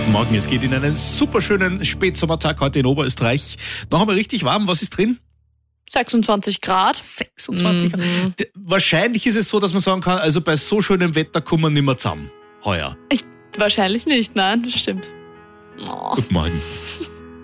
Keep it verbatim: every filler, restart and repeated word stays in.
Guten Morgen, es geht in einen super schönen Spätsommertag heute in Oberösterreich. Noch einmal richtig warm, was ist drin? sechsundzwanzig Grad. sechsundzwanzig Grad. D- Wahrscheinlich ist es so, dass man sagen kann, also bei so schönem Wetter kommen wir nicht mehr zusammen. Heuer. Ich, wahrscheinlich nicht, nein, das stimmt. Oh. Guten Morgen.